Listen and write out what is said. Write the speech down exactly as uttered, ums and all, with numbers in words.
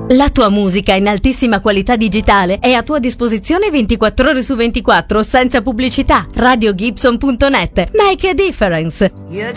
La tua musica in altissima qualità digitale è a tua disposizione ventiquattro ore su ventiquattro senza pubblicità. radio gibson punto net. Make a difference.